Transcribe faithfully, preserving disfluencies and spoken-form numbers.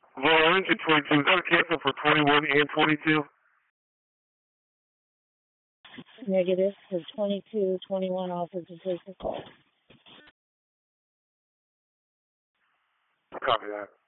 Well, Lincoln twenty-two, is that a cancel for twenty-one and twenty-two? Negative for twenty-two, twenty-one offered to take the call. Copy that.